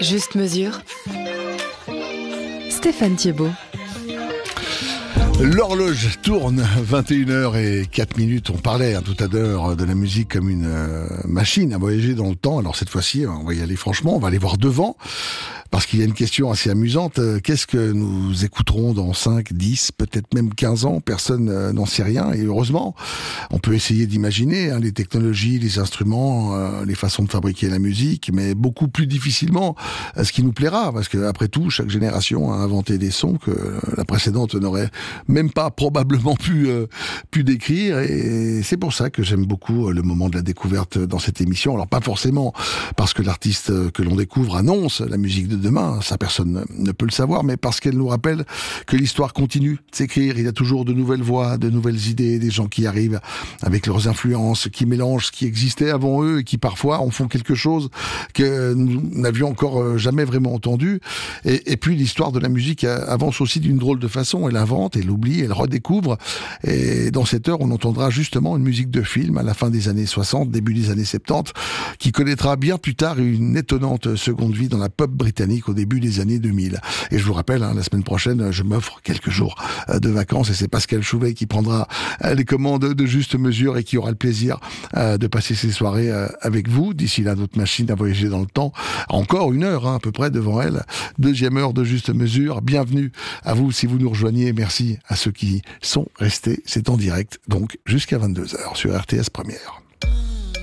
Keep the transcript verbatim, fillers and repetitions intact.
Juste mesure. Stéphane Thiebaud. L'horloge tourne, vingt et une heures zéro quatre minutes. On parlait hein, tout à l'heure de la musique comme une euh, machine à voyager dans le temps. Alors cette fois-ci, on va y aller franchement, on va aller voir devant. Parce qu'il y a une question assez amusante. Qu'est-ce que nous écouterons dans cinq, dix, peut-être même quinze ans? Personne euh, n'en sait rien. Et heureusement, on peut essayer d'imaginer hein, les technologies, les instruments, euh, les façons de fabriquer la musique, mais beaucoup plus difficilement euh, ce qui nous plaira. Parce que après tout, chaque génération a inventé des sons que euh, la précédente n'aurait même pas probablement pu, euh, pu décrire. Et c'est pour ça que j'aime beaucoup euh, le moment de la découverte dans cette émission. Alors pas forcément parce que l'artiste que l'on découvre annonce la musique de demain, ça personne ne peut le savoir, mais parce qu'elle nous rappelle que l'histoire continue de s'écrire. Il y a toujours de nouvelles voix, de nouvelles idées, des gens qui arrivent avec leurs influences, qui mélangent ce qui existait avant eux et qui parfois en font quelque chose que nous n'avions encore jamais vraiment entendu. Et, et puis l'histoire de la musique avance aussi d'une drôle de façon. Elle invente, elle oublie, elle redécouvre. Et dans cette heure, on entendra justement une musique de film à la fin des années soixante, début des années soixante-dix, qui connaîtra bien plus tard une étonnante seconde vie dans la pop britannique au début des années deux mille. Et je vous rappelle, hein, la semaine prochaine, je m'offre quelques jours de vacances et c'est Pascal Chouvet qui prendra les commandes de Juste Mesure et qui aura le plaisir euh, de passer ces soirées euh, avec vous. D'ici là, notre machine à voyager dans le temps, encore une heure hein, à peu près devant elle. Deuxième heure de Juste Mesure. Bienvenue à vous si vous nous rejoignez. Merci à ceux qui sont restés. C'est en direct, donc jusqu'à vingt-deux heures sur R T S Première.